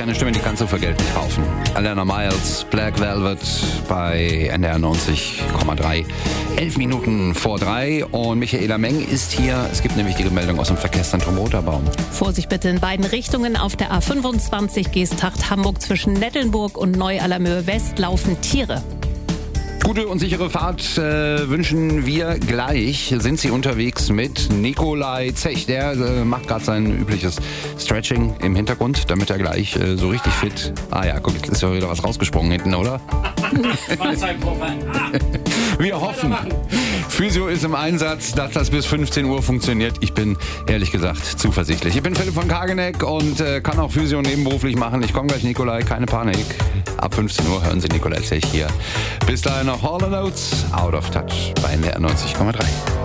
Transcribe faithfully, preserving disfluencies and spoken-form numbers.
eine Stimme, die kannst du für Geld nicht kaufen. Alana Miles, Black Velvet bei N D R neunzig Komma drei. Elf Minuten vor drei und Michaela Meng ist hier. Es gibt nämlich die Meldung aus dem Verkehrszentrum Roterbaum. Vorsicht bitte in beiden Richtungen. Auf der A fünfundzwanzig Geesthacht Hamburg zwischen Nettelnburg und Neu-Allermöhe West laufen Tiere. Gute und sichere Fahrt äh, wünschen wir gleich. Sind Sie unterwegs mit Nikolai Zech. Der äh, macht gerade sein übliches Stretching im Hintergrund, damit er gleich äh, so richtig fit... Ah ja, guck, jetzt ist ja wieder was rausgesprungen hinten, oder? Wir hoffen. Physio ist im Einsatz, dass das bis fünfzehn Uhr funktioniert. Ich bin ehrlich gesagt zuversichtlich. Ich bin Philipp von Kageneck und äh, kann auch Physio nebenberuflich machen. Ich komme gleich, Nikolai, keine Panik. Ab fünfzehn Uhr hören Sie Nikolai Zech hier. Bis dahin noch Hall and Oates, Out of Touch bei N D R neunzig Komma drei.